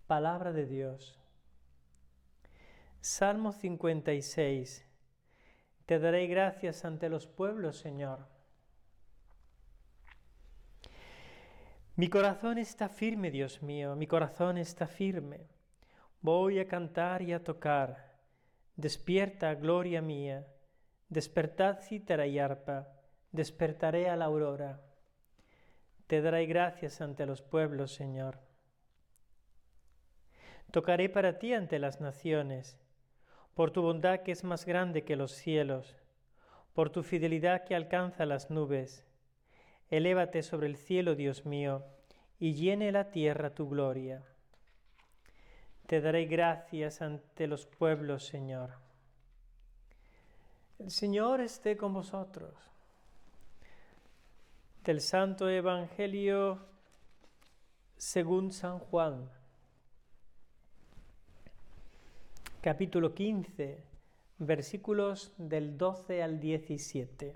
Palabra de Dios. Salmo 56. Te daré gracias ante los pueblos, Señor. Mi corazón está firme, Dios mío, mi corazón está firme. Voy a cantar y a tocar. Despierta, gloria mía. Despertad cítara y arpa. Despertaré a la aurora. Te daré gracias ante los pueblos, Señor. Tocaré para ti ante las naciones, por tu bondad que es más grande que los cielos, por tu fidelidad que alcanza las nubes. Elévate sobre el cielo, Dios mío, y llene la tierra tu gloria. Te daré gracias ante los pueblos, Señor. El Señor esté con vosotros. Del Santo Evangelio según San Juan. Capítulo 15, versículos del 12 al 17.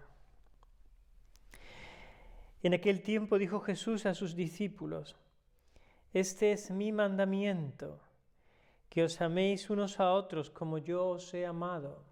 En aquel tiempo dijo Jesús a sus discípulos: Este es mi mandamiento, que os améis unos a otros como yo os he amado.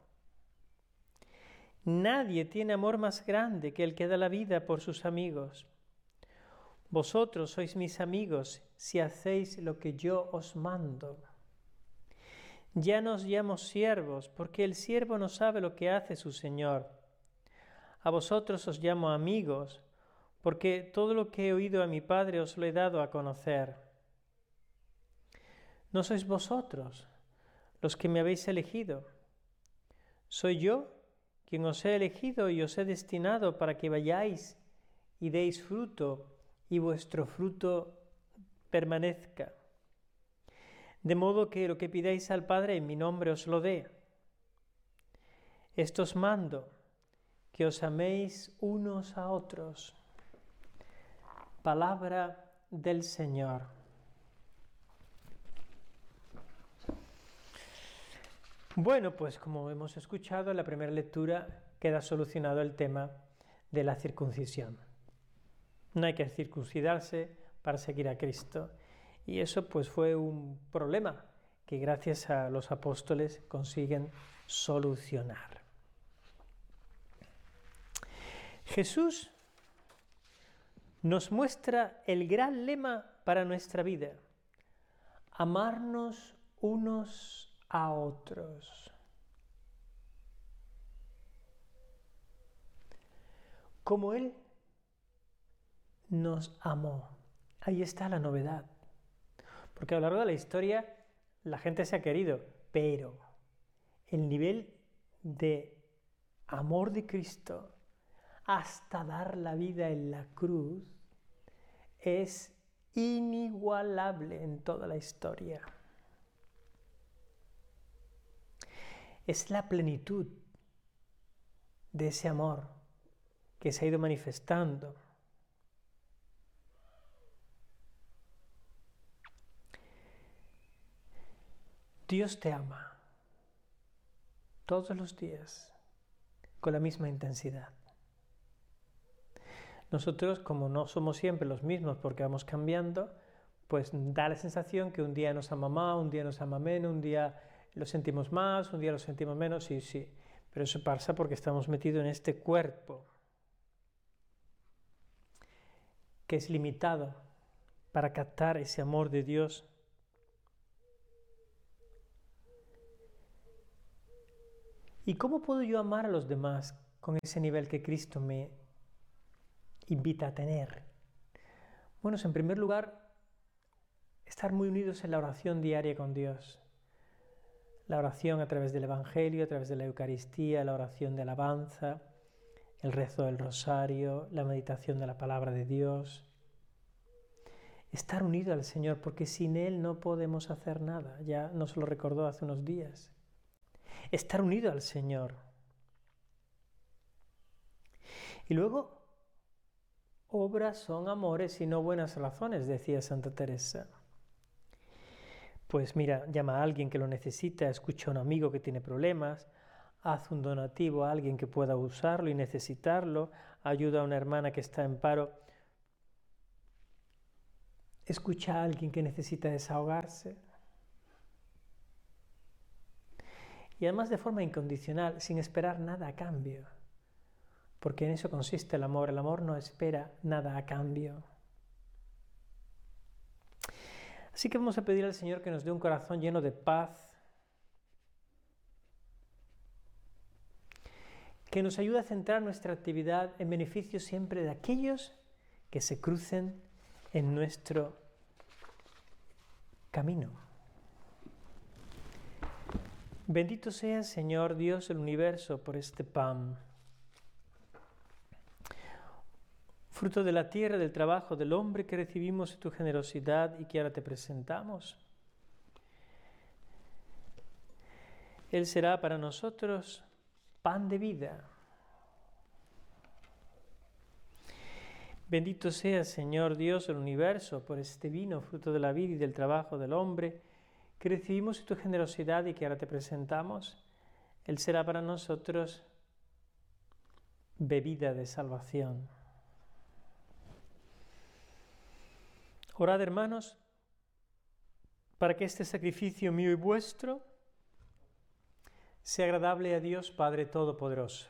Nadie tiene amor más grande que el que da la vida por sus amigos. Vosotros sois mis amigos si hacéis lo que yo os mando. Ya no os llamo siervos, porque el siervo no sabe lo que hace su señor. A vosotros os llamo amigos, porque todo lo que he oído a mi Padre os lo he dado a conocer. No sois vosotros los que me habéis elegido. Soy yo quien os he elegido y os he destinado para que vayáis y deis fruto, y vuestro fruto permanezca. De modo que lo que pidáis al Padre en mi nombre os lo dé. Esto os mando, que os améis unos a otros. Palabra del Señor. Bueno, pues como hemos escuchado en la primera lectura, queda solucionado el tema de la circuncisión. No hay que circuncidarse para seguir a Cristo. Y eso pues fue un problema que gracias a los apóstoles consiguen solucionar. Jesús nos muestra el gran lema para nuestra vida: amarnos unos a otros. Como Él nos amó. Ahí está la novedad. Porque a lo largo de la historia la gente se ha querido, pero el nivel de amor de Cristo hasta dar la vida en la cruz es inigualable en toda la historia. Es la plenitud de ese amor que se ha ido manifestando. Dios te ama todos los días con la misma intensidad. Nosotros, como no somos siempre los mismos porque vamos cambiando, pues da la sensación que un día nos ama más, un día nos ama menos, un día lo sentimos más, un día lo sentimos menos, sí, pero eso pasa porque estamos metidos en este cuerpo que es limitado para captar ese amor de Dios. ¿Y cómo puedo yo amar a los demás con ese nivel que Cristo me invita a tener? Bueno, en primer lugar, estar muy unidos en la oración diaria con Dios. La oración a través del Evangelio, a través de la Eucaristía, la oración de alabanza, el rezo del rosario, la meditación de la palabra de Dios. Estar unido al Señor, porque sin Él no podemos hacer nada. Ya nos lo recordó hace unos días. Estar unido al Señor. Y luego, obras son amores y no buenas razones, decía Santa Teresa. Pues mira, llama a alguien que lo necesita, escucha a un amigo que tiene problemas, haz un donativo a alguien que pueda usarlo y necesitarlo, ayuda a una hermana que está en paro, escucha a alguien que necesita desahogarse. y además de forma incondicional, sin esperar nada a cambio. Porque en eso consiste el amor no espera nada a cambio. Así que vamos a pedir al Señor que nos dé un corazón lleno de paz, que nos ayude a centrar nuestra actividad en beneficio siempre de aquellos que se crucen en nuestro camino. Bendito sea, Señor Dios del universo, por este pan, fruto de la tierra, del trabajo del hombre que recibimos de tu generosidad y que ahora te presentamos. Él será para nosotros pan de vida. Bendito sea, Señor Dios del universo, por este vino, fruto de la vida y del trabajo del hombre, que recibimos de tu generosidad y que ahora te presentamos. Él será para nosotros bebida de salvación. Orad, hermanos, para que este sacrificio mío y vuestro sea agradable a Dios Padre Todopoderoso.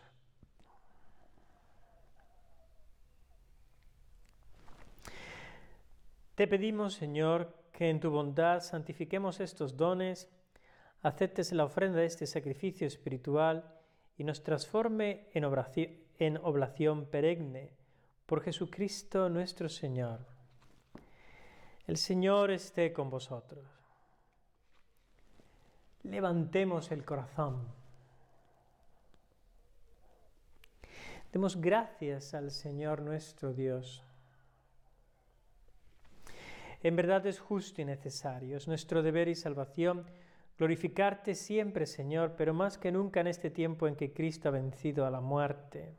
Te pedimos, Señor, que en tu bondad santifiquemos estos dones, aceptes la ofrenda de este sacrificio espiritual y nos transforme en oblación perenne por Jesucristo nuestro Señor. El Señor esté con vosotros. Levantemos el corazón. Demos gracias al Señor nuestro Dios. En verdad es justo y necesario, es nuestro deber y salvación glorificarte siempre, Señor, pero más que nunca en este tiempo en que Cristo ha vencido a la muerte.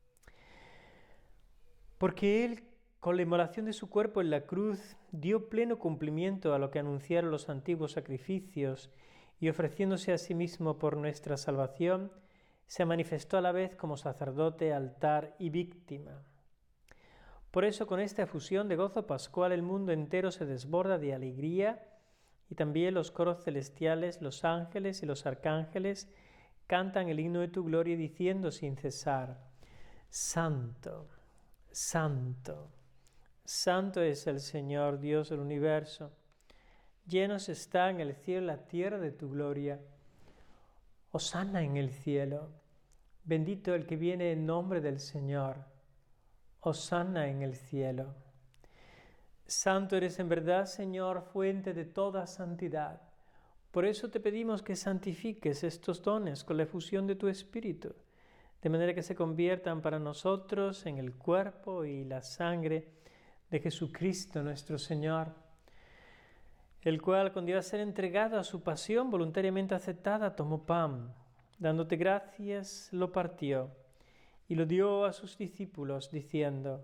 Porque Él, con la inmolación de su cuerpo en la cruz, dio pleno cumplimiento a lo que anunciaron los antiguos sacrificios y ofreciéndose a sí mismo por nuestra salvación, se manifestó a la vez como sacerdote, altar y víctima. Por eso, con esta efusión de gozo pascual, el mundo entero se desborda de alegría y también los coros celestiales, los ángeles y los arcángeles cantan el himno de tu gloria diciendo sin cesar: Santo, Santo, Santo es el Señor Dios del universo. Llenos están el cielo y la tierra de tu gloria. Hosana en el cielo. Bendito el que viene en nombre del Señor. Hosana en el cielo. Santo eres en verdad, Señor, fuente de toda santidad. Por eso te pedimos que santifiques estos dones con la efusión de tu Espíritu, de manera que se conviertan para nosotros en el cuerpo y la sangre de Jesucristo nuestro Señor, el cual, cuando iba a ser entregado a su pasión voluntariamente aceptada, tomó pan, dándote gracias, lo partió y lo dio a sus discípulos, diciendo: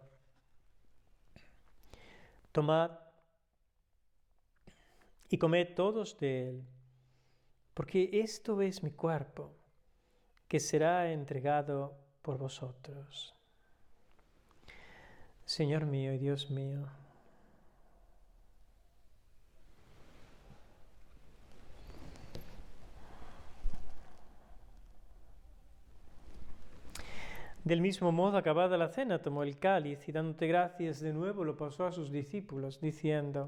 Tomad y comed todos de él, porque esto es mi cuerpo, que será entregado por vosotros. Señor mío y Dios mío, del mismo modo, acabada la cena, tomó el cáliz y dándote gracias de nuevo lo pasó a sus discípulos, diciendo: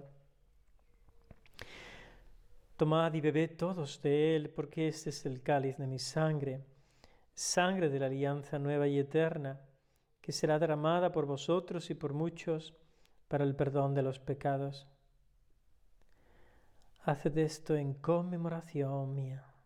Tomad y bebed todos de él, porque este es el cáliz de mi sangre, sangre de la alianza nueva y eterna, que será derramada por vosotros y por muchos para el perdón de los pecados. Haced esto en conmemoración mía.